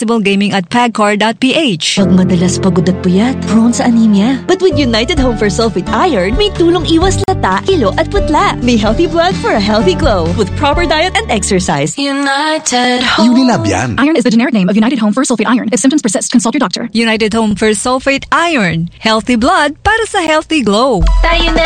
responsible gaming at pagcor.ph. Pag madalas pagod at puyat, prone sa anemia. But with United Home for Sulfate Iron, may tulong iwas lata, kilo at putla. May healthy blood for a healthy glow with proper diet and exercise. United Home. Unilab yan. Iron is the generic name of United Home for Sulfate Iron. If symptoms persist, consult your doctor. United Home for Sulfate Iron. Healthy blood para sa healthy glow. Tayo na